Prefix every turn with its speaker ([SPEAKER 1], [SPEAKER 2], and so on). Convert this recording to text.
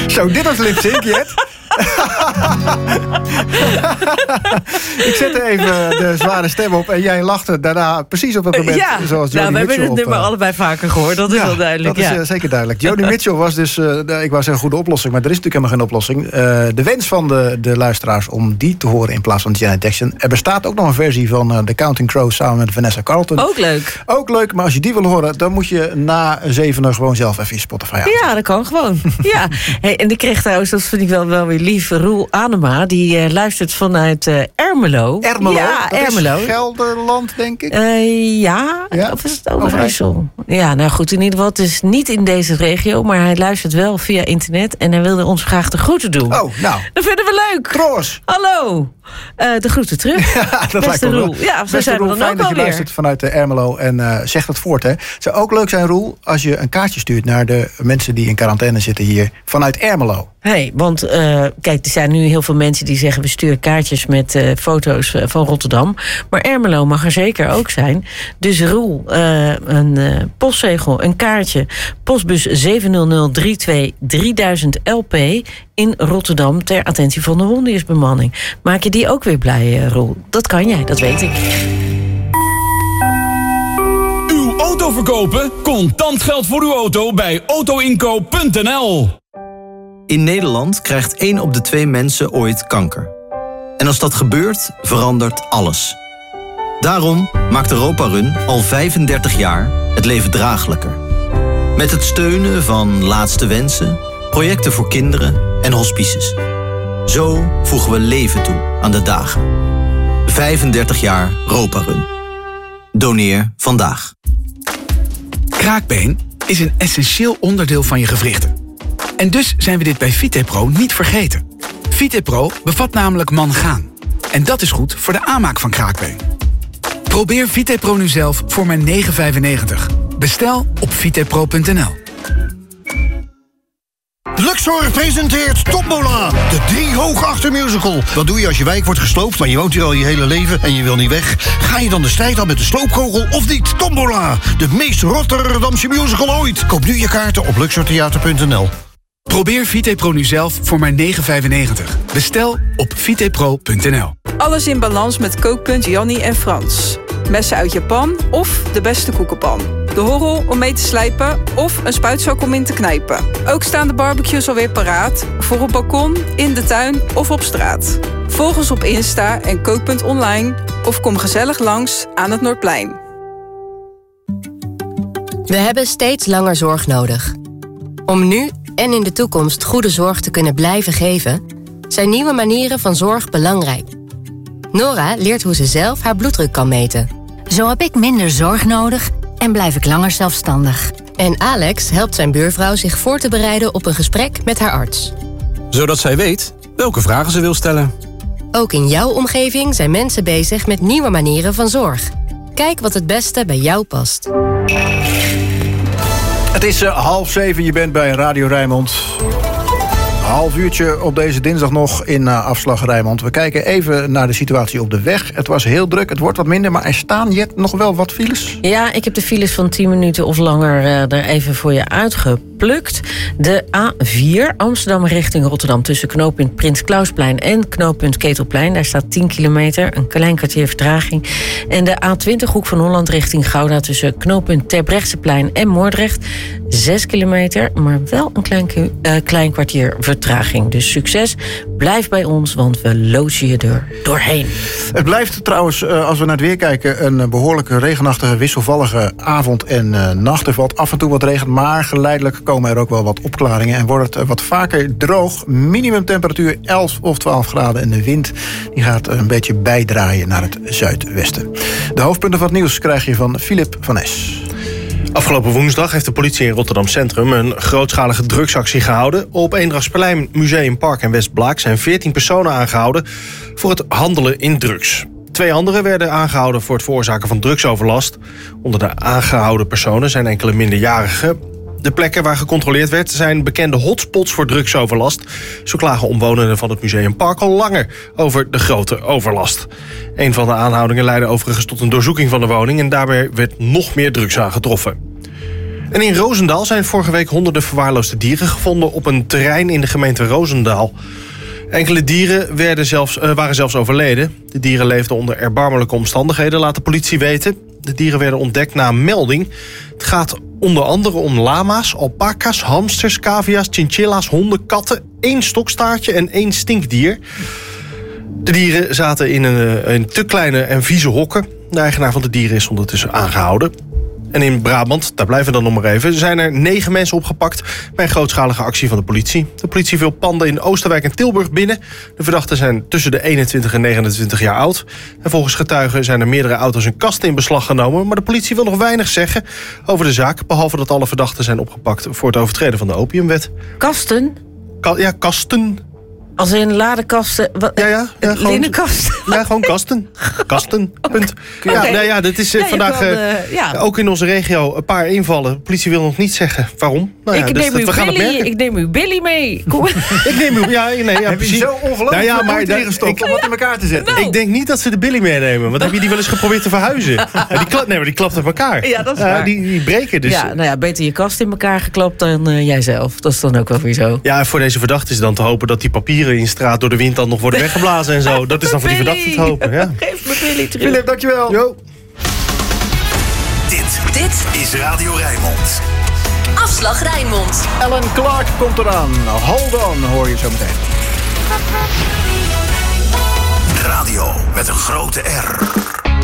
[SPEAKER 1] Zo, dit was lip sync, Jet. Ik zette even de zware stem op en jij lachte daarna precies op het moment zoals Joni Mitchell.
[SPEAKER 2] We hebben het nummer allebei vaker gehoord, dat is wel duidelijk.
[SPEAKER 1] Dat is zeker duidelijk. Joni Mitchell was dus, ik wou zeggen een goede oplossing, maar er is natuurlijk helemaal geen oplossing. De wens van de luisteraars om die te horen in plaats van Janet Jackson. Er bestaat ook nog een versie van The Counting Crows samen met Vanessa Carlton. Ook leuk, maar als je die wil horen, dan moet je na 7 gewoon zelf even in Spotify aan.
[SPEAKER 2] Ja, dat kan gewoon. Ja. Hey, en ik kreeg trouwens, dat vind ik wel weer lief, Roel Anema, die luistert vanuit Ermelo.
[SPEAKER 1] Ja,
[SPEAKER 2] Ermelo.
[SPEAKER 1] Is Gelderland, denk ik.
[SPEAKER 2] Ja, of is het Overijssel? Ja, nou goed, in ieder geval, het is niet in deze regio, maar hij luistert wel via internet en hij wilde ons graag de groeten doen.
[SPEAKER 1] Oh, nou.
[SPEAKER 2] Dat vinden we leuk.
[SPEAKER 1] Kroos.
[SPEAKER 2] Hallo. De groeten terug.
[SPEAKER 1] Ja, dat lijkt me wel.
[SPEAKER 2] Ja, zo zijn we dan
[SPEAKER 1] fijn
[SPEAKER 2] ook
[SPEAKER 1] dat je
[SPEAKER 2] alweer.
[SPEAKER 1] luistert vanuit Ermelo en zeg dat voort. Hè. Het zou ook leuk zijn, Roel, als je een kaartje stuurt naar de mensen die in quarantaine zitten hier vanuit Ermelo.
[SPEAKER 2] Want kijk, er zijn nu heel veel mensen die zeggen we sturen kaartjes met foto's van Rotterdam. Maar Ermelo mag er zeker ook zijn. Dus Roel, een postzegel, een kaartje, postbus 70032 3000 LP in Rotterdam ter attentie van de hondendienstbemanning. Maak je die ook weer blij, Roel? Dat kan jij, dat weet ik.
[SPEAKER 3] Uw auto verkopen? Contant geld voor uw auto bij autoinkoop.nl.
[SPEAKER 4] In Nederland krijgt 1 op de 2 mensen ooit kanker. En als dat gebeurt, verandert alles. Daarom maakt Europa Run al 35 jaar het leven draaglijker. Met het steunen van Laatste Wensen, projecten voor kinderen en hospices. Zo voegen we leven toe aan de dagen. 35 jaar Europa Run. Doneer vandaag.
[SPEAKER 5] Kraakbeen is een essentieel onderdeel van je gewrichten. En dus zijn we dit bij VitePro niet vergeten. VitePro bevat namelijk mangaan. En dat is goed voor de aanmaak van kraakbeen. Probeer VitePro nu zelf voor maar €9,95. Bestel op vitepro.nl.
[SPEAKER 6] Luxor presenteert Tombola, de 3 Hoogachter musical. Wat doe je als je wijk wordt gesloopt, maar je woont hier al je hele leven en je wil niet weg? Ga je dan de strijd aan met de sloopkogel of niet? Tombola, de meest Rotterdamse musical ooit. Koop nu je kaarten op luxortheater.nl.
[SPEAKER 5] Probeer VitePro nu zelf voor maar €9,95. Bestel op vitepro.nl.
[SPEAKER 7] Alles in balans met kookpunt Jannie en Frans. Messen uit Japan of de beste koekenpan. De horrel om mee te slijpen of een spuitzak om in te knijpen. Ook staan de barbecues alweer paraat. Voor op balkon, in de tuin of op straat. Volg ons op Insta en kookpunt online. Of kom gezellig langs aan het Noordplein.
[SPEAKER 8] We hebben steeds langer zorg nodig. Om nu en in de toekomst goede zorg te kunnen blijven geven, zijn nieuwe manieren van zorg belangrijk. Nora leert hoe ze zelf haar bloeddruk kan meten.
[SPEAKER 9] Zo heb ik minder zorg nodig en blijf ik langer zelfstandig.
[SPEAKER 8] En Alex helpt zijn buurvrouw zich voor te bereiden op een gesprek met haar arts.
[SPEAKER 10] Zodat zij weet welke vragen ze wil stellen.
[SPEAKER 8] Ook in jouw omgeving zijn mensen bezig met nieuwe manieren van zorg. Kijk wat het beste bij jou past.
[SPEAKER 1] Het is 6:30, je bent bij Radio Rijnmond. Half uurtje op deze dinsdag nog in afslag Rijnmond. We kijken even naar de situatie op de weg. Het was heel druk, het wordt wat minder, maar er staan Jet nog wel wat files.
[SPEAKER 2] Ja, ik heb de files van 10 minuten of langer er even voor je uitgeplukt. De A4 Amsterdam richting Rotterdam tussen knooppunt Prins Klausplein en knooppunt Ketelplein. Daar staat 10 kilometer, een klein kwartier vertraging. En de A20 Hoek van Holland richting Gouda tussen knooppunt Terbrechtseplein en Moordrecht. 6 kilometer, maar wel een klein kwartier vertraging. Dus succes, blijf bij ons, want we loodsen je er doorheen.
[SPEAKER 1] Het blijft trouwens, als we naar het weer kijken, een behoorlijke regenachtige, wisselvallige avond en nacht. Er valt af en toe wat regen, maar geleidelijk komen er ook wel wat opklaringen en wordt het wat vaker droog. Minimumtemperatuur 11 of 12 graden en de wind die gaat een beetje bijdraaien naar het zuidwesten. De hoofdpunten van het nieuws krijg je van Philip van Es.
[SPEAKER 11] Afgelopen woensdag heeft de politie in Rotterdam Centrum een grootschalige drugsactie gehouden. Op Eendrachtsplein, Museumpark en Westblaak zijn 14 personen aangehouden voor het handelen in drugs. 2 anderen werden aangehouden voor het veroorzaken van drugsoverlast. Onder de aangehouden personen zijn enkele minderjarigen. De plekken waar gecontroleerd werd zijn bekende hotspots voor drugsoverlast. Zo klagen omwonenden van het Museumpark al langer over de grote overlast. Een van de aanhoudingen leidde overigens tot een doorzoeking van de woning en daarbij werd nog meer drugs aangetroffen. En in Roosendaal zijn vorige week honderden verwaarloosde dieren gevonden op een terrein in de gemeente Roosendaal. Enkele dieren waren zelfs overleden. De dieren leefden onder erbarmelijke omstandigheden, laat de politie weten. De dieren werden ontdekt na een melding. Het gaat onder andere om lama's, alpaca's, hamsters, cavia's, chinchilla's, honden, katten, 1 stokstaartje en 1 stinkdier. De dieren zaten in te kleine en vieze hokken. De eigenaar van de dieren is ondertussen aangehouden. En in Brabant, daar blijven we dan nog maar even, zijn er 9 mensen opgepakt bij een grootschalige actie van de politie. De politie viel panden in Oosterwijk en Tilburg binnen. De verdachten zijn tussen de 21 en 29 jaar oud. En volgens getuigen zijn er meerdere auto's en kasten in beslag genomen. Maar de politie wil nog weinig zeggen over de zaak, behalve dat alle verdachten zijn opgepakt voor het overtreden van de opiumwet.
[SPEAKER 2] Kasten?
[SPEAKER 11] Ja, kasten.
[SPEAKER 2] Als in ladekasten?
[SPEAKER 11] Ja, gewoon,
[SPEAKER 2] linnenkasten?
[SPEAKER 11] Ja, gewoon kasten. Kasten, punt.
[SPEAKER 2] Okay.
[SPEAKER 11] Ja, dit is vandaag ook in onze regio een paar invallen. De politie wil nog niet zeggen waarom.
[SPEAKER 2] Ik neem uw Billy mee. Kom.
[SPEAKER 11] Ik neem uw...
[SPEAKER 1] Heb je zo ongelooflijk goed ingestopt om wat in elkaar te zetten?
[SPEAKER 11] Ik denk niet dat ze de Billy meenemen. Want heb je die wel eens geprobeerd te verhuizen? Die klapt uit elkaar.
[SPEAKER 2] Ja, dat is waar.
[SPEAKER 11] Die breken dus.
[SPEAKER 2] Ja, beter je kast in elkaar geklapt dan jijzelf. Dat is dan ook wel weer zo.
[SPEAKER 11] Ja, voor deze verdachte is dan te hopen dat die papieren in straat door de wind dan nog worden weggeblazen en zo. Dat is dan voor die verdachte te hopen. Ja.
[SPEAKER 2] Geef me Billy terug.
[SPEAKER 1] Philip, dankjewel.
[SPEAKER 11] Jo.
[SPEAKER 12] Dit is Radio Rijnmond.
[SPEAKER 13] Afslag Rijnmond.
[SPEAKER 1] Alan Clark komt eraan. Hold on, hoor je zo meteen.
[SPEAKER 12] Radio met een grote R.